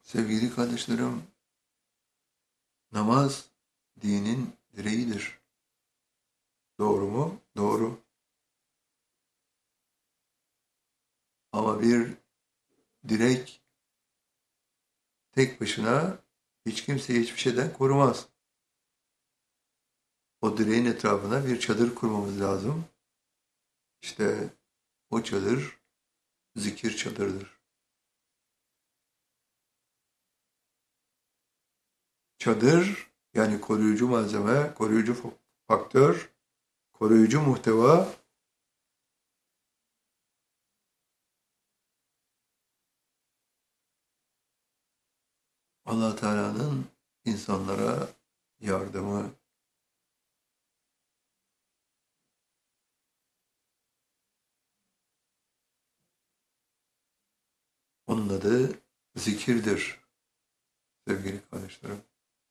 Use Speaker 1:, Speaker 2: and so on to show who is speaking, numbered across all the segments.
Speaker 1: Sevgili kardeşlerim, namaz dinin direğidir. Doğru mu? Doğru. Ama bir direk tek başına hiç kimseyi hiçbir şeyden korumaz. O direğin etrafına bir çadır kurmamız lazım. İşte o çadır zikir çadırıdır. Çadır yani koruyucu malzeme, koruyucu faktör, koruyucu muhteva Allah Teala'nın insanlara yardımı. Onun adı zikirdir sevgili kardeşlerim.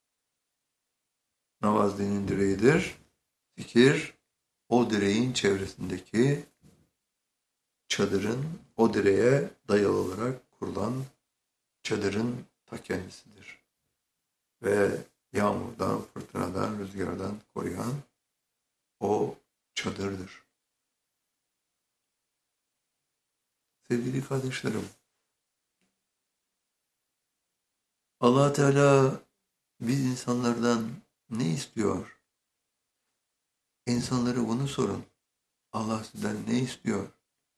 Speaker 1: Namaz dinin direğidir. Zikir o direğin çevresindeki çadırın o direğe dayalı olarak kurulan çadırın ta kendisidir. Ve yağmurdan, fırtınadan, rüzgardan koruyan o çadırdır. Sevgili kardeşlerim, Allah Teala biz insanlardan ne istiyor? İnsanlara bunu sorun. Allah sizden ne istiyor?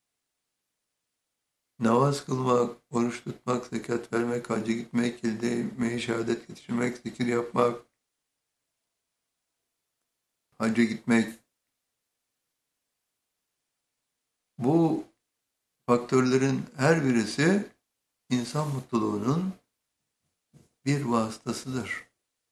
Speaker 1: Namaz kılmak, oruç tutmak, zekat vermek, hacca gitmek, elde etmeyi, şehadet getirmek, zikir yapmak, hacca gitmek. Bu faktörlerin her birisi insan mutluluğunun bir vasıtasıdır.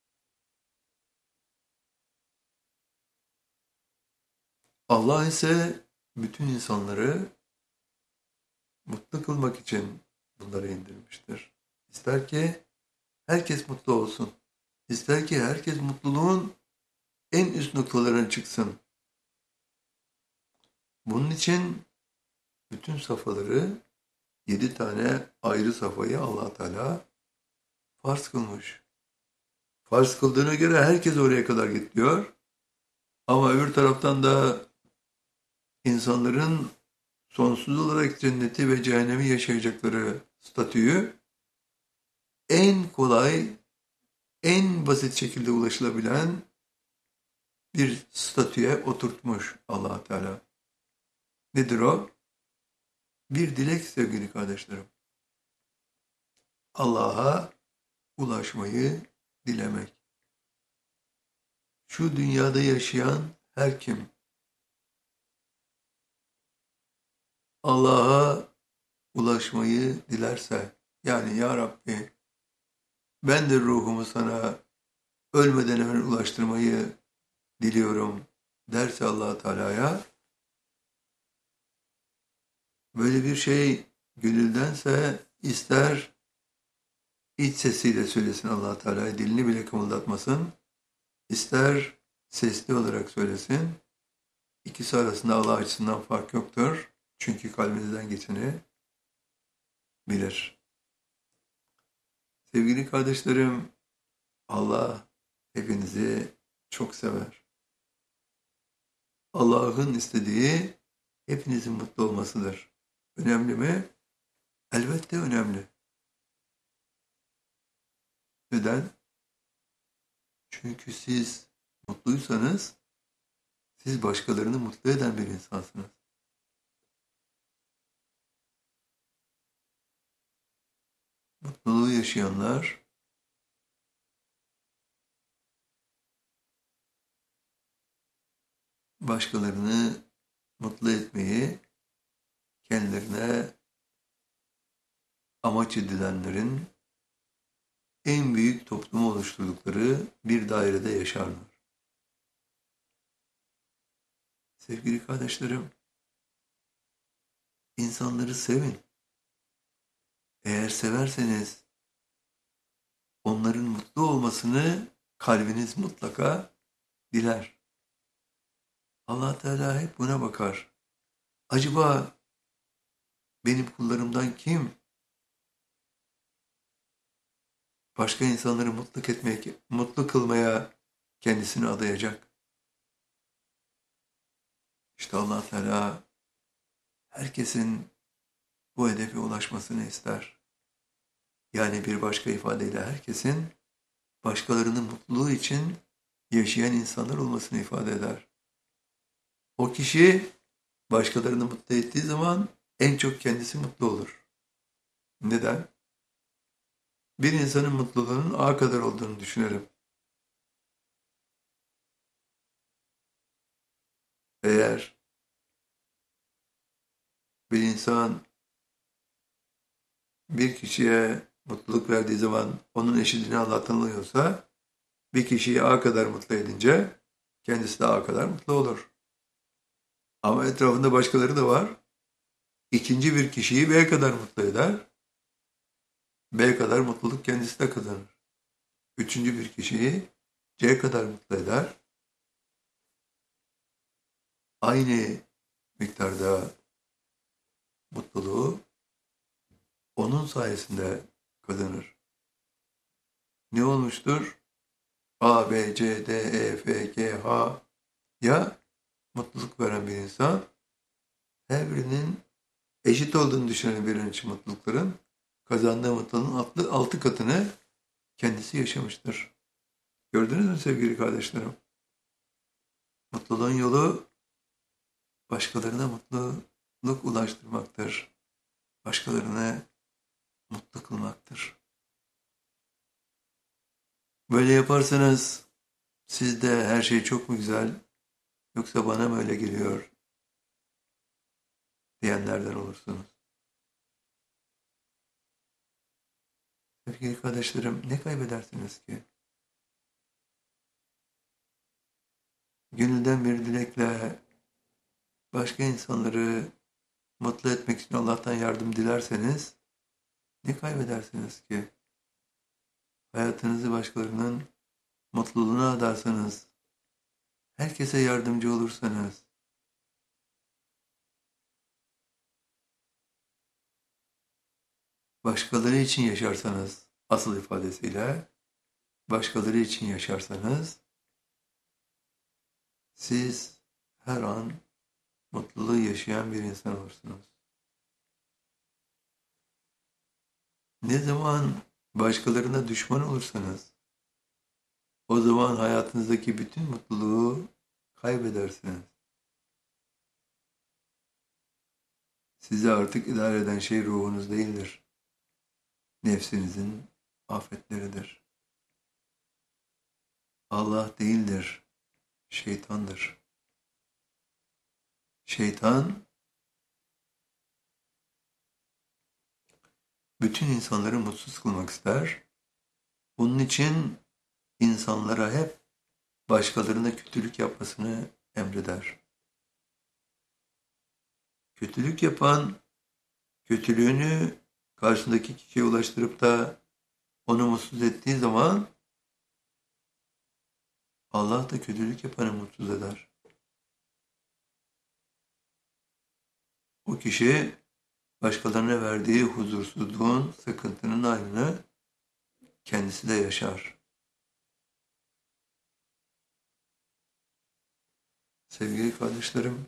Speaker 1: Allah ise bütün insanları mutlu kılmak için bunları indirmiştir. İster ki herkes mutlu olsun. İster ki herkes mutluluğun en üst noktalarına çıksın. Bunun için bütün safhaları 7 tane ayrı safhayı Allah Teala farz kılmış. Farz kıldığına göre herkes oraya kadar gidiyor. Ama öbür taraftan da insanların sonsuz olarak cenneti ve cehennemi yaşayacakları statüyü en kolay, en basit şekilde ulaşılabilen bir statüye oturtmuş Allah Teala. Nedir o? Bir dilek sevgili kardeşlerim. Allah'a ulaşmayı dilemek. Şu dünyada yaşayan her kim Allah'a ulaşmayı dilerse, yani Ya Rabbi ben de ruhumu sana ölmeden hemen ulaştırmayı diliyorum derse Allah Teala'ya, böyle bir şey gönüldense ister iç sesiyle söylesin Allah Teala'ya, dilini bile kımıldatmasın, ister sesli olarak söylesin, ikisi arasında Allah açısından fark yoktur. Çünkü kalbinizden geçeni bilir. Sevgili kardeşlerim, Allah hepinizi çok sever. Allah'ın istediği hepinizin mutlu olmasıdır. Önemli mi? Elbette önemli. Neden? Çünkü siz mutluysanız siz başkalarını mutlu eden bir insansınız. Mutluluğu yaşayanlar başkalarını mutlu etmeyi kendilerine amaç edilenlerin en büyük toplumu oluşturdukları bir dairede yaşarlar. Sevgili kardeşlerim, insanları sevin. Eğer severseniz onların mutlu olmasını kalbiniz mutlaka diler. Allah Teala hep buna bakar. Acaba benim kullarımdan kim başka insanları mutlu kılmaya kendisini adayacak. İşte Allah Teala herkesin bu hedefe ulaşmasını ister. Yani bir başka ifadeyle herkesin başkalarının mutluluğu için yaşayan insanlar olmasını ifade eder. O kişi başkalarını mutlu ettiği zaman en çok kendisi mutlu olur. Neden? Bir insanın mutluluğunun A kadar olduğunu düşünelim. Eğer bir insan bir kişiye mutluluk verdiği zaman onun eşitliğini Allah'tan alıyorsa bir kişiyi A kadar mutlu edince kendisi de A kadar mutlu olur. Ama etrafında başkaları da var. İkinci bir kişiyi B kadar mutlu eder. B kadar mutluluk kendisi de kazanır. Üçüncü bir kişiyi C kadar mutlu eder. Aynı miktarda mutluluğu onun sayesinde kazanır. Ne olmuştur? A, B, C, D, E, F, G, H ya mutluluk veren bir insan her birinin eşit olduğunu düşünen bir için mutlulukların kazandığı mutluluğun 6 katını kendisi yaşamıştır. Gördünüz mü sevgili kardeşlerim? Mutluluğun yolu başkalarına mutluluk ulaştırmaktır. Başkalarını mutlu kılmaktır. Böyle yaparsanız sizde her şey çok mu güzel yoksa bana mı öyle geliyor diyenlerden olursunuz. Sevgili kardeşlerim ne kaybedersiniz ki? Gönülden bir dilekle başka insanları mutlu etmek için Allah'tan yardım dilerseniz ne kaybedersiniz ki? Hayatınızı başkalarının mutluluğuna adarsanız, herkese yardımcı olursanız, başkaları için yaşarsanız, asıl ifadesiyle, başkaları için yaşarsanız, siz her an mutluluğu yaşayan bir insan olursunuz. Ne zaman başkalarına düşman olursanız, o zaman hayatınızdaki bütün mutluluğu kaybedersiniz. Sizi artık idare eden şey ruhunuz değildir. Nefsinizin afetleridir. Allah değildir, şeytandır. Şeytan, bütün insanları mutsuz kılmak ister. Bunun için insanlara hep başkalarına kötülük yapmasını emreder. Kötülük yapan, kötülüğünü karşısındaki kişiye ulaştırıp da onu mutsuz ettiği zaman Allah da kötülük yapanı mutsuz eder. O kişi başkalarına verdiği huzursuzluğun, sıkıntının aynını kendisi de yaşar. Sevgili kardeşlerim,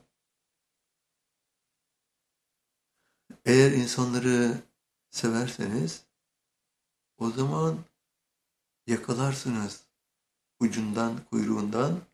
Speaker 1: eğer insanları severseniz o zaman yakalarsınız ucundan, kuyruğundan